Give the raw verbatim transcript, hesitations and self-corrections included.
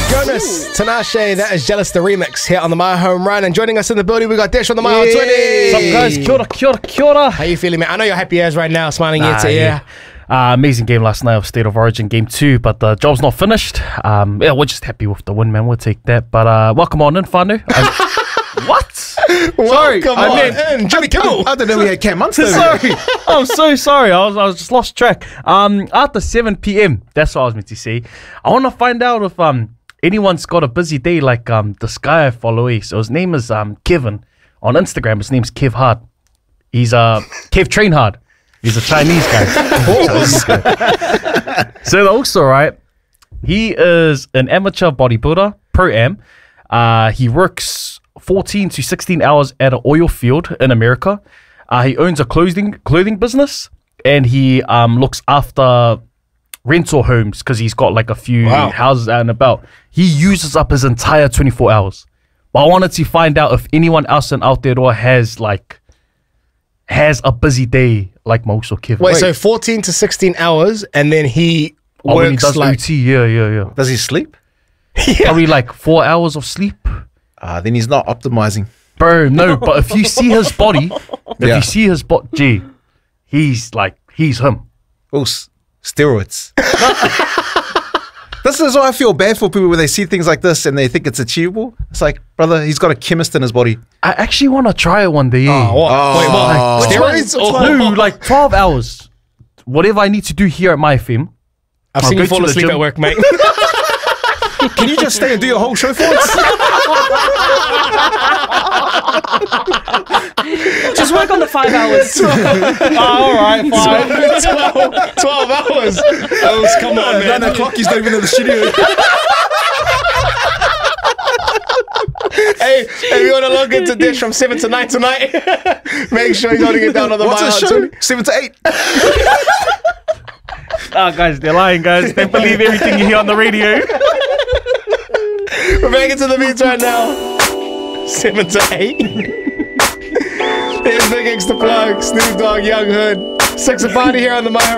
Jonas, Tinashe, that is Jealous the remix here on the My Home Run. And joining us in the building, we got Desh on the My Home twenty. What's up, guys? Kia ora, kia ora, kia ora. How you feeling, man? I know you're happy as right now, smiling ear to ear. Uh, amazing game last night of State of Origin game two, but the job's not finished. Um, yeah, we're just happy with the win, man. We'll take that. But uh, welcome on in, Whanu. What? Sorry, come on meant, in, Jimmy Kimmel. I, I didn't know we had Cam Munster. Sorry, I'm so sorry. I was I was just lost track. Um, after seven p.m. That's what I was meant to say. I want to find out if um anyone's got a busy day like um this guy I follow. So his name is um Kevin on Instagram. His name's Kev Hard. He's uh Kev Train Hard. He's a Chinese guy. Chinese guy. So also, right, he is an amateur bodybuilder, pro-am. Uh, he works fourteen to sixteen hours at an oil field in America. Uh, he owns a clothing clothing business, and he um looks after rental homes because he's got like a few wow. houses out and about. He uses up his entire twenty-four hours. But I wanted to find out if anyone else in out there has like has a busy day like Mose or Kevin. Wait, Wait, so fourteen to sixteen hours, and then he oh, works when he does like... O T, yeah, yeah, yeah. Does he sleep? Yeah. Probably like four hours of sleep. Ah, uh, then he's not optimizing. Bro, no, but if you see his body, if Yeah. you see his body, gee, he's like, he's him. Oh, s- steroids. This is why I feel bad for people when they see things like this and they think it's achievable. It's like, brother, he's got a chemist in his body. I actually want to try it one day. Yeah. Oh, what? Oh. Wait, what? Which Steroids? Oh, Or- no, like twelve hours. Whatever I need to do here at my film. I've I'll seen go you fall to the asleep gym. at work, mate. Can you just stay and do your whole show for us? Just work on the five hours. Oh, all right, fine. twelve, twelve hours. Oh, come on, man. Nine o'clock, he's not even in the studio. Hey, if you want to log into Dish from seven to nine tonight, make sure you don't get down on the What's My his Heart show? twenty. Seven to eight. Ah, guys, they're lying, guys. Don't believe everything you hear on the radio. We're back into the beats right now. Seven to eight. Here's Big X the Plug, Snoop Dogg, Young Hood. Six of party here on the My